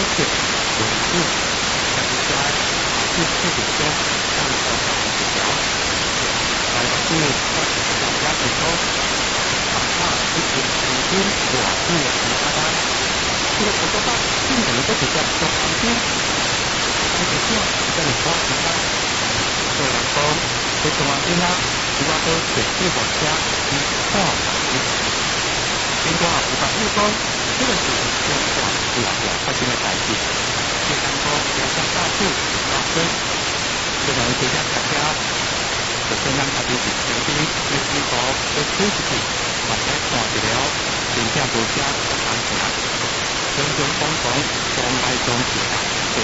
血为主，但是在是自己中上头一条，来自大家提供，哪怕一点平均我是其他的，这个我说到并等于都比较中平均，而且这样比较有关系的，所以来说，这中平均啦，主要都显示我家一化经过500日工，这个是中化主要发生的代志，第三个要向大数发生，这个国家大家首先让他自己决定每一个的主体，把它看一了，并且国家的安全，种种种种，从来中起来。